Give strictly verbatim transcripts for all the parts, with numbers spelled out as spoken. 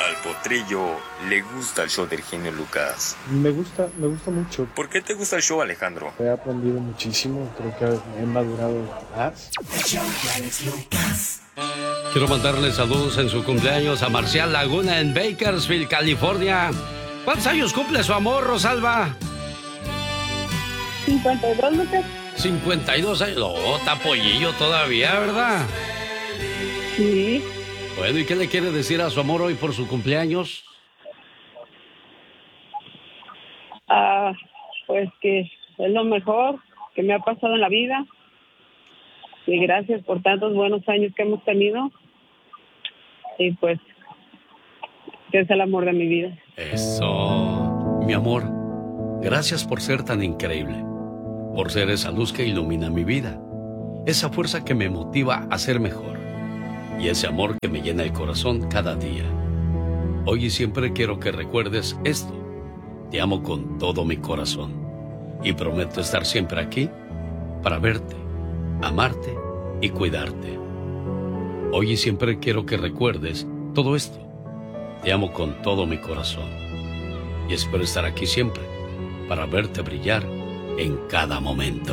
Al potrillo le gusta el show del genio Lucas. Me gusta, me gusta mucho. ¿Por qué te gusta el show, Alejandro? He aprendido muchísimo, creo que he madurado más. Quiero mandarle saludos en su cumpleaños a Marcial Laguna en Bakersfield, California. ¿Cuántos años cumple su amor, Rosalba? cincuenta y dos, Lucas. cincuenta y dos años. No, está pollillo todavía, ¿verdad? Sí. Bueno, ¿y qué le quiere decir a su amor hoy por su cumpleaños? Ah, pues que es lo mejor que me ha pasado en la vida. Y gracias por tantos buenos años que hemos tenido. Y pues, que es el amor de mi vida. Eso. Mi amor, gracias por ser tan increíble. Por ser esa luz que ilumina mi vida. Esa fuerza que me motiva a ser mejor. Y ese amor que me llena el corazón cada día. Hoy y siempre quiero que recuerdes esto. Te amo con todo mi corazón. Y prometo estar siempre aquí para verte, amarte y cuidarte. Hoy y siempre quiero que recuerdes todo esto. Te amo con todo mi corazón. Y espero estar aquí siempre para verte brillar en cada momento.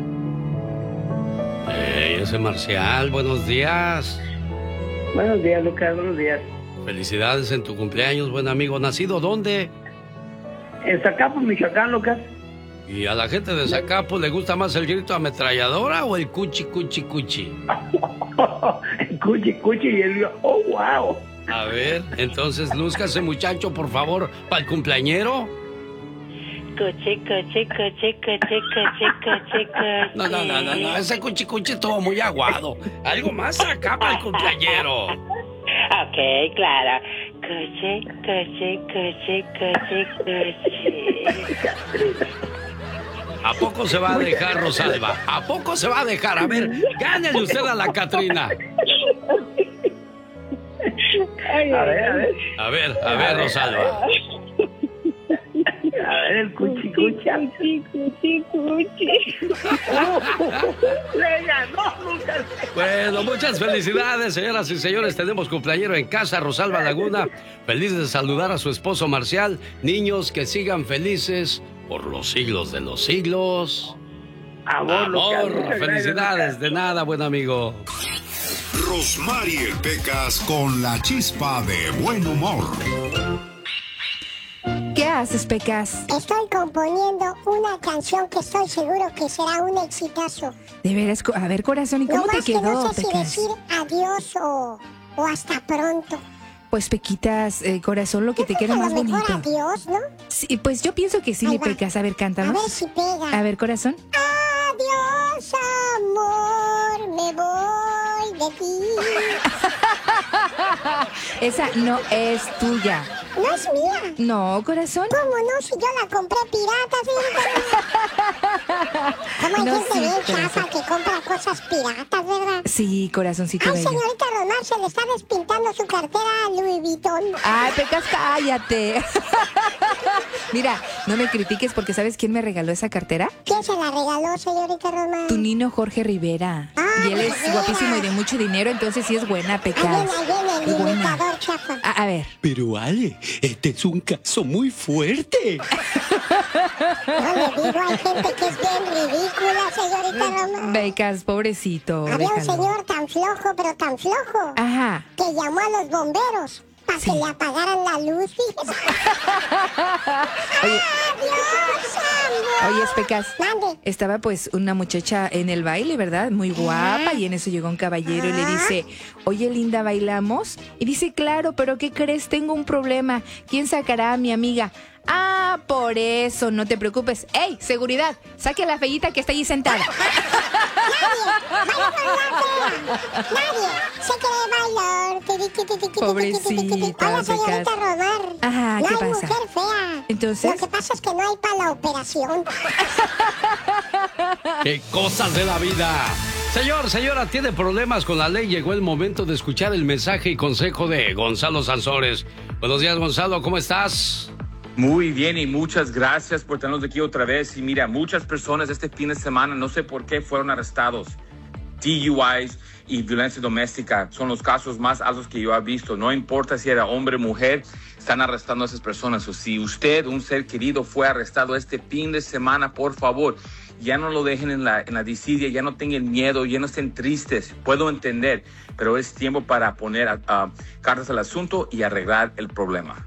Hey, ese Marcial, buenos días. Buenos días, Lucas, buenos días. Felicidades en tu cumpleaños, buen amigo. ¿Nacido dónde? En Zacapo, Michoacán, Lucas. ¿Y a la gente de Zacapo le gusta más el grito ametralladora o el cuchi, cuchi, cuchi? El cuchi, cuchi y el... ¡Oh, wow! A ver, entonces, luzca ese muchacho, por favor, para el cumpleañero. Cuchi, cuchi, cuchi, cuchi, cuchi, cuchi, cuchi. No, no, no, no, no, ese cuchi, cuchi estuvo muy aguado. Algo más acá para el cumpleañero. Ok, claro. Cuchi, cuchi, cuchi, cuchi, cuchi. ¿A poco se va a dejar, Rosalba? ¿A poco se va a dejar? A ver, gánele usted a la Catrina. A ver, a ver. A ver, a ver, Rosalba. A ver, el cuchi, cuchi. Cuchi, cuchi, cuchi. Le ganó, Lucas. Bueno, muchas felicidades, señoras y señores. Tenemos cumpleañero en casa, Rosalba Laguna. Feliz de saludar a su esposo Marcial. Niños, que sigan felices por los siglos de los siglos. Amor, Lucas. Amor, felicidades. De nada, buen amigo. Rosmarie Pecas con la chispa de buen humor. ¿Qué haces, Pecas? Estoy componiendo una canción que estoy seguro que será un exitazo. De veras, a ver, corazón, ¿y cómo no te más quedó, que no sé Pecas? si decir adiós o, o hasta pronto. Pues, Pequitas, eh, corazón, lo que te queda más a lo mejor bonito. adiós, ¿no? Sí, pues yo pienso que sí, Ahí mi va. Pecas. A ver, A cántanos. ver si pega. A ver, corazón. Adiós, amor, me voy de ti. Esa no es tuya. No es mía. No, corazón. ¿Cómo no? Si yo la compré pirata, señorita. Como hay No, gente sí, bien corazón. chafa que compra cosas piratas, ¿verdad? Sí, corazoncito Ay, bello. señorita Romar, se le está despintando su cartera a Louis Vuitton. Ay, Pecas, cállate. Mira, no me critiques porque ¿sabes quién me regaló esa cartera? ¿Quién se la regaló, señorita Romar? Tu nino Jorge Rivera. Ah, y él es Rivera. guapísimo y de mucho dinero, entonces sí es buena, Ahí Pecas. viene, ahí viene el Es buena. imitador chafa. A, a ver. Pero Ale, este es un caso muy fuerte. No le digo, hay gente que es bien ridícula, señorita Romar. Pecas, pobrecito. Había un déjalo. señor tan flojo, pero tan flojo, Ajá. que llamó a los bomberos para Sí. que le apagaran la luz. Fíjese. Oye, ¡Adiós, amor! oye, Pecas. Mande. Estaba pues una muchacha en el baile, ¿verdad? Muy guapa, y en eso llegó un caballero y le dice, oye, linda, ¿bailamos? Y dice, claro, pero ¿qué crees? Tengo un problema. ¿Quién sacará a mi amiga? Ah, por eso, no te preocupes. ¡Ey, seguridad! Saque a la feíta que está allí sentada. Nadie se quiere bailar. Tiri, tiri, tiri, tiri, Pobrecita, tiri, tiri. Hola, señorita Pecas. Romar. Ajá, no ¿qué hay pasa? mujer fea. Entonces. Lo que pasa es que no hay para la operación. ¡Qué cosas de la vida! Señor, señora, ¿tiene problemas con la ley? Llegó el momento de escuchar el mensaje y consejo de Gonzalo Sansores. Buenos días, Gonzalo, ¿cómo estás? Muy bien y muchas gracias por tenernos aquí otra vez. Y mira, muchas personas este fin de semana, no sé por qué, fueron arrestados. D U Is y violencia doméstica son los casos más altos que yo he visto. No importa si era hombre o mujer, están arrestando a esas personas. O si usted, un ser querido, fue arrestado este fin de semana, por favor, ya no lo dejen en la, en la desidia, ya no tengan miedo, ya no estén tristes. Puedo entender, pero es tiempo para poner uh, cartas al asunto y arreglar el problema.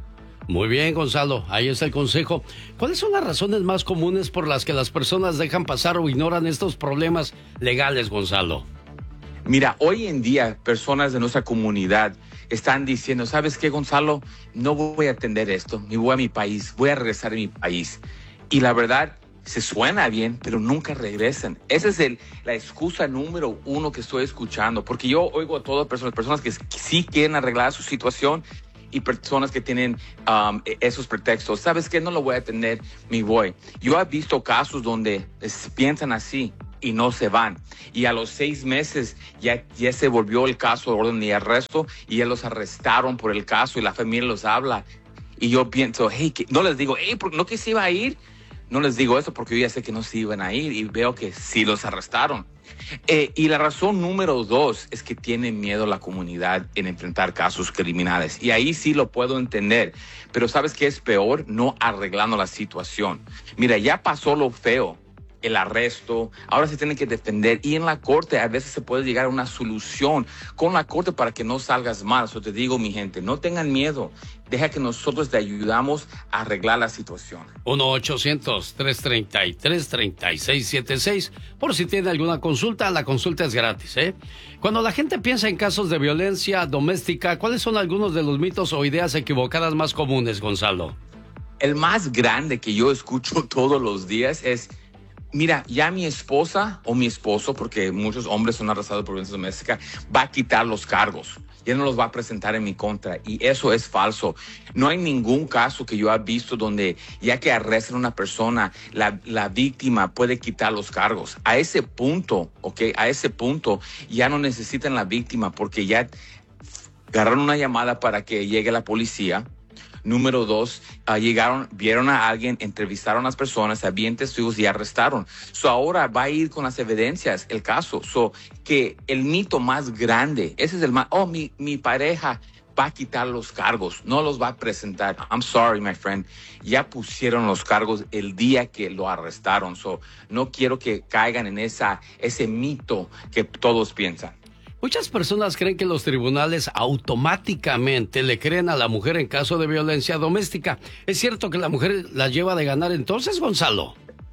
Muy bien, Gonzalo, ahí está el consejo. ¿Cuáles son las razones más comunes por las que las personas dejan pasar o ignoran estos problemas legales, Gonzalo? Mira, hoy en día personas de nuestra comunidad están diciendo, ¿sabes qué, Gonzalo? No voy a atender esto, me voy a mi país, voy a regresar a mi país. Y la verdad, se suena bien, pero nunca regresan. Esa es el, la excusa número uno que estoy escuchando, porque yo oigo a todas personas, personas que sí quieren arreglar su situación, y personas que tienen um, esos pretextos. ¿Sabes qué? No lo voy a atender, me voy. Yo he visto casos donde es, piensan así y no se van. Y a los seis meses ya, ya se volvió el caso de orden de arresto y ya los arrestaron por el caso y la familia los habla. Y yo pienso, hey, que, no les digo, hey, ¿no que se iba a ir? No les digo eso porque yo ya sé que no se iban a ir y veo que sí los arrestaron. Eh, y la razón número dos es que tiene miedo la comunidad en enfrentar casos criminales. Y ahí sí lo puedo entender. Pero ¿sabes qué es peor? No arreglando la situación. Mira, ya pasó lo feo, el arresto, ahora se tiene que defender. Y en la corte a veces se puede llegar a una solución con la corte para que no salgas mal. Eso te digo, mi gente, no tengan miedo. Deja que nosotros te ayudamos a arreglar la situación. uno ochocientos, tres treinta y tres, treinta y seis setenta y seis. Por si tiene alguna consulta, la consulta es gratis, ¿eh? Cuando la gente piensa en casos de violencia doméstica, ¿cuáles son algunos de los mitos o ideas equivocadas más comunes, Gonzalo? El más grande que yo escucho todos los días es: mira, ya mi esposa o mi esposo, porque muchos hombres son arrestados por violencia doméstica, va a quitar los cargos. Ya no los va a presentar en mi contra. Y eso es falso. No hay ningún caso que yo haya visto donde ya que arrestan a una persona, la, la víctima puede quitar los cargos. A ese punto, ¿ok? A ese punto ya no necesitan la víctima porque ya agarraron una llamada para que llegue la policía. Número dos, uh, llegaron, vieron a alguien, entrevistaron a las personas, habían testigos y arrestaron. So ahora va a ir con las evidencias el caso. So que el mito más grande, ese es el más, oh, mi, mi pareja va a quitar los cargos, no los va a presentar. I'm sorry, my friend. Ya pusieron los cargos el día que lo arrestaron. So no quiero que caigan en esa, ese mito que todos piensan. Muchas personas creen que los tribunales automáticamente le creen a la mujer en caso de violencia doméstica. ¿Es cierto que la mujer la lleva de ganar entonces, Gonzalo?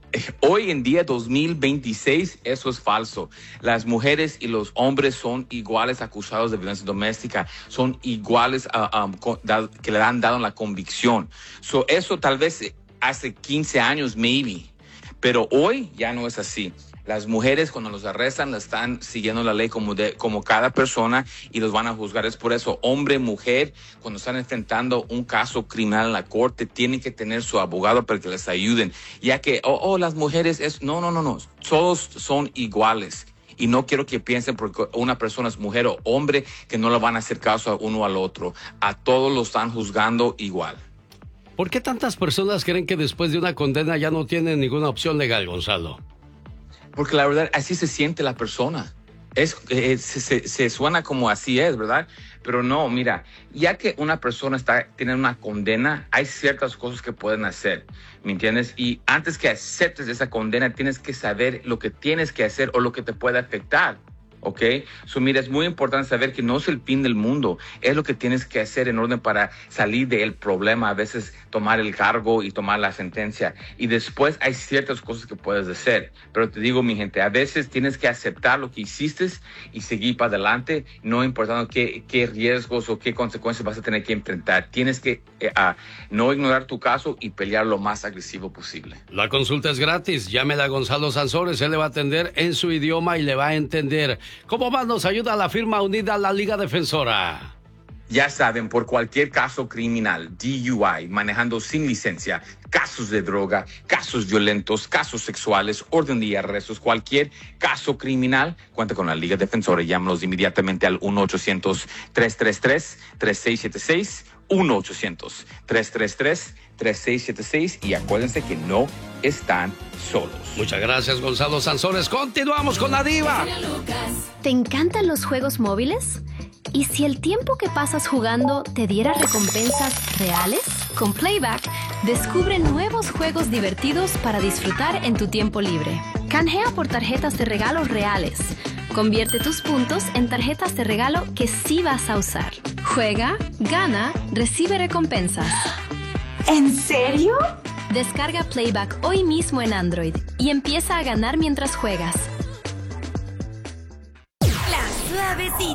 Hoy en día, dos mil veintiséis, eso es falso. Las mujeres y los hombres son iguales acusados de violencia doméstica, son iguales a, um, que le han dado la convicción. So, eso tal vez hace quince años, maybe, pero hoy ya no es así. Las mujeres cuando los arrestan están siguiendo la ley como, de, como cada persona y los van a juzgar. Es por eso, hombre, mujer, cuando están enfrentando un caso criminal en la corte, tienen que tener su abogado para que les ayuden. Ya que, oh, oh las mujeres, es no, no, no, no, todos son iguales. Y no quiero que piensen porque una persona es mujer o hombre que no le van a hacer caso a uno al otro. A todos los están juzgando igual. ¿Por qué tantas personas creen que después de una condena ya no tienen ninguna opción legal, Gonzalo? Porque la verdad, así se siente la persona. Es, es, se, se suena como así es, ¿verdad? Pero no, mira, ya que una persona está tiene una condena, hay ciertas cosas que pueden hacer, ¿me entiendes? Y antes que aceptes esa condena, tienes que saber lo que tienes que hacer o lo que te puede afectar. ¿Ok? So, mira, es muy importante saber que no es el fin del mundo. Es lo que tienes que hacer en orden para salir del problema. A veces tomar el cargo y tomar la sentencia. Y después hay ciertas cosas que puedes hacer. Pero te digo, mi gente, a veces tienes que aceptar lo que hiciste y seguir para adelante, no importando qué, qué riesgos o qué consecuencias vas a tener que enfrentar. Tienes que eh, uh, no ignorar tu caso y pelear lo más agresivo posible. La consulta es gratis. Llámela a Gonzalo Sansores. Él le va a atender en su idioma y le va a entender. ¿Cómo más nos ayuda la firma unida a la Liga Defensora? Ya saben, por cualquier caso criminal, D U I, manejando sin licencia, casos de droga, casos violentos, casos sexuales, orden de arrestos, cualquier caso criminal, cuenta con la Liga Defensora. Llámanos inmediatamente al uno ochocientos, tres tres tres, tres seis siete seis, uno ochocientos, tres tres tres, tres seis siete seis y acuérdense que no están solos. Muchas gracias, Gonzalo Sanzones. Continuamos con la diva. ¿Te encantan los juegos móviles? ¿Y si el tiempo que pasas jugando te diera recompensas reales? Con Playback, descubre nuevos juegos divertidos para disfrutar en tu tiempo libre. Canjea por tarjetas de regalo reales. Convierte tus puntos en tarjetas de regalo que sí vas a usar. Juega, gana, recibe recompensas. ¿En serio? Descarga Playback hoy mismo en Android y empieza a ganar mientras juegas. La suavecita.